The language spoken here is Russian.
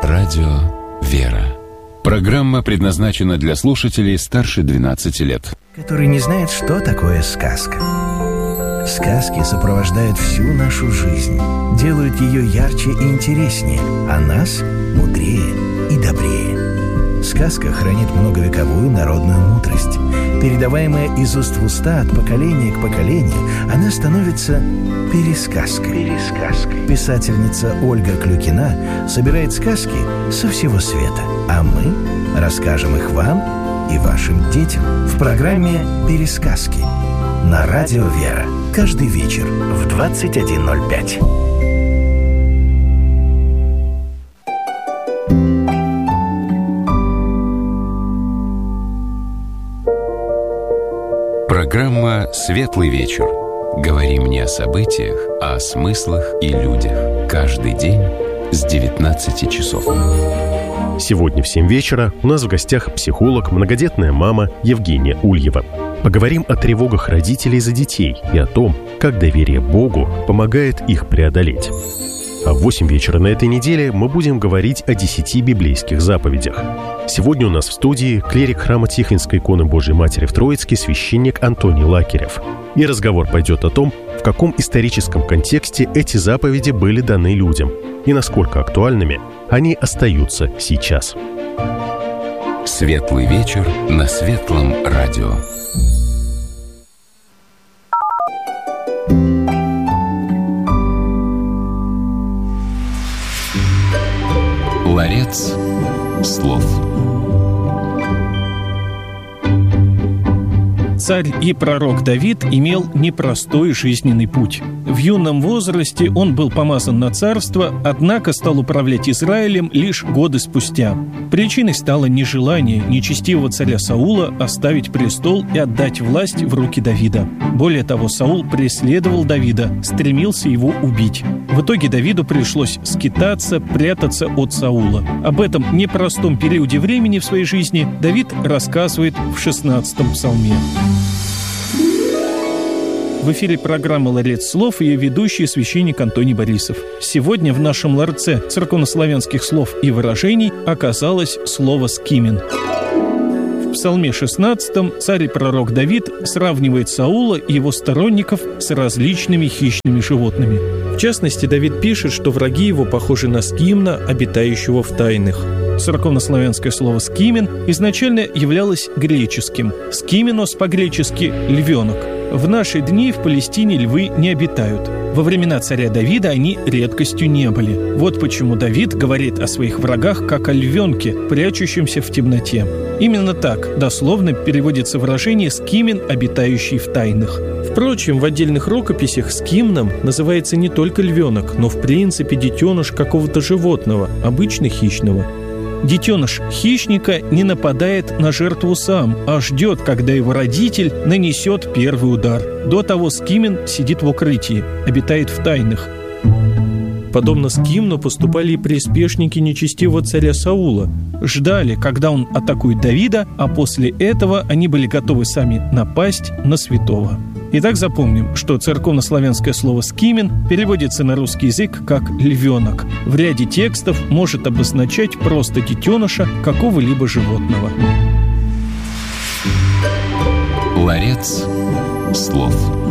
Радио «Вера». Программа предназначена для слушателей старше 12 лет. Который не знает, что такое сказка. Сказки сопровождают всю нашу жизнь, делают ее ярче и интереснее, а нас мудрее и добрее. Сказка хранит многовековую народную мудрость. Передаваемая из уст в уста от поколения к поколению, она становится пересказкой. Писательница Ольга Клюкина собирает сказки со всего света, а мы расскажем их вам и вашим детям в программе «Пересказки» на Радио «Вера». Каждый вечер в 21:05. Программа «Светлый вечер». Говорим не о событиях, а о смыслах и людях. Каждый день с 19 часов. Сегодня в 7 вечера у нас в гостях психолог, многодетная мама Евгения Ульева. Поговорим о тревогах родителей за детей и о том, как доверие Богу помогает их преодолеть. А в 8 вечера на этой неделе мы будем говорить о 10 библейских заповедях. Сегодня у нас в студии клирик храма Тихвинской иконы Божией Матери в Троицке, священник Антоний Лакерев. И разговор пойдет о том, в каком историческом контексте эти заповеди были даны людям и насколько актуальными они остаются сейчас. Светлый вечер на Светлом радио. Ларец слов. Царь и пророк Давид имел непростой жизненный путь. В юном возрасте он был помазан на царство, однако стал управлять Израилем лишь годы спустя. Причиной стало нежелание нечестивого царя Саула оставить престол и отдать власть в руки Давида. Более того, Саул преследовал Давида, стремился его убить. В итоге Давиду пришлось скитаться, прятаться от Саула. Об этом непростом периоде времени в своей жизни Давид рассказывает в 16-м псалме. В эфире программа «Ларец слов» и ее ведущий священник Антоний Борисов. Сегодня в нашем ларце церковнославянских слов и выражений оказалось слово «скимен». В псалме 16 царь и пророк Давид сравнивает Саула и его сторонников с различными хищными животными. В частности, Давид пишет, что враги его похожи на скимна, обитающего в тайнах. Церковнославянское слово «скимен» изначально являлось греческим. «Скименос» по-гречески «львенок». В наши дни в Палестине львы не обитают. Во времена царя Давида они редкостью не были. Вот почему Давид говорит о своих врагах как о львенке, прячущемся в темноте. Именно так дословно переводится выражение «скимен, обитающий в тайнах». Впрочем, в отдельных рукописях скимном называется не только львенок, но в принципе детеныш какого-то животного, обычно хищного. Детеныш хищника не нападает на жертву сам, а ждет, когда его родитель нанесет первый удар. До того скимен сидит в укрытии, обитает в тайнах. Подобно скимну поступали и приспешники нечестивого царя Саула. Ждали, когда он атакует Давида, а после этого они были готовы сами напасть на святого. Итак, запомним, что церковнославянское слово «скимен» переводится на русский язык как «львенок». В ряде текстов может обозначать просто детеныша какого-либо животного. Ларец слов.